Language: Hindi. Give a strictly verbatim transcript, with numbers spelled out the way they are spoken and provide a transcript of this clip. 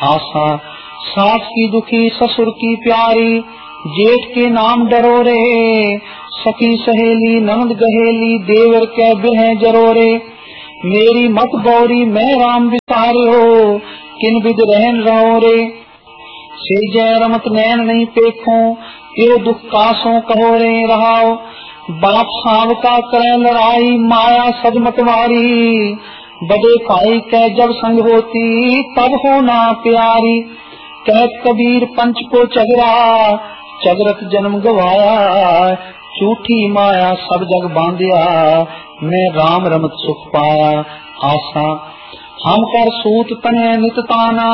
आशा सास की दुखी ससुर की प्यारी, जेठ के नाम डरो रे, सखी सहेली ननद गहेली, देवर के बिरह जरो रे। मेरी मत गौरी मैं राम विसारे हो, किन विद रहन रहो रे। से जय रमत नैन नहीं पेखो, यो दुख कासों कहो रे रहाओ। बाप सांव का करे लड़ाई, माया सज मतवारी, बड़े भाई के जब संग होती, तब होना प्यारी। कहत कबीर पंच को चगरा, चगरत जन्म गवाया, झूठी माया सब जग बांधिया, मैं राम रमत सुख पाया। आशा हम कर सूत तने नित ताना,